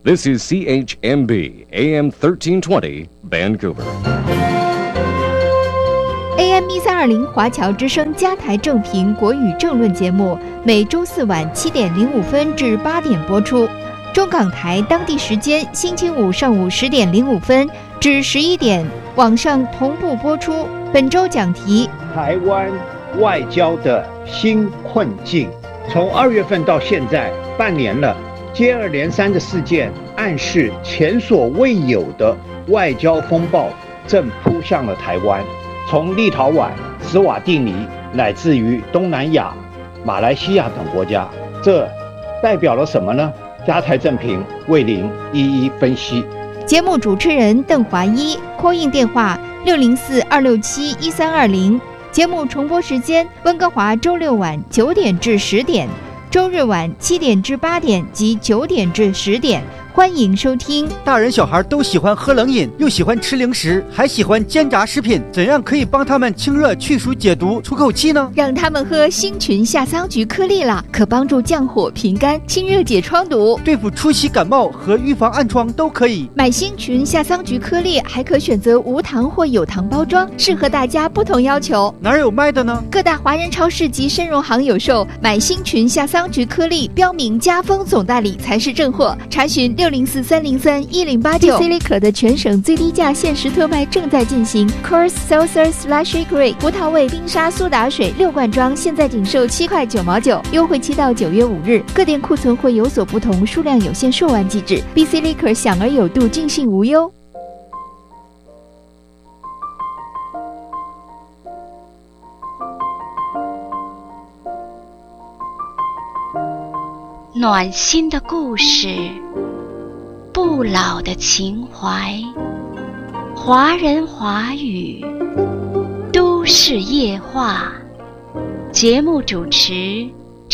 This is CHMB AM 1320 Vancouver. AM 1320华侨之声加台正频国语政论节目，每周四晚7点05分至8点播出。中港台当地时间星期五上午10点05分至11点，网上同步播出。本周讲题： 台湾外交的新困境。从2月份到现在半年了，接二连三的事件暗示前所未有的外交风暴正扑向了台湾。从立陶宛、斯瓦蒂尼，乃至于东南亚、马来西亚等国家，这代表了什么呢？加台正频为您一一分析。 节目主持人邓华一，call in电话604-267-1320。节目重播时间：温哥华周六晚9点至10点，周日晚7点至8点及9点至10点。欢迎收听。 大人小孩都喜欢喝冷饮，又喜欢吃零食，还喜欢煎炸食品，怎样可以帮他们清热去暑解毒出口气呢？ 让他们喝星群夏桑菊颗粒啦，可帮助降火平肝、清热解疮毒， 对付出席感冒和预防暗疮都可以。 买星群夏桑菊颗粒还可选择无糖或有糖包装，适合大家不同要求。 哪有卖的呢？ 各大华人超市及参荣行有售。买星群夏桑菊颗粒，标明家风总代理才是正货。查询604-303-1089。BC Liquor 的全省最低价限时特卖正在进行。Coors Seltzer Slushy Grape 葡萄味冰沙苏打水6罐装，现在仅售7块9毛9，优惠期到9月5日。各店库存会有所不同，数量有限，售完即止。BC Liquor 享而有度，尽信无忧。 暖心的故事，不老的情怀，华人华语，都市夜话。节目主持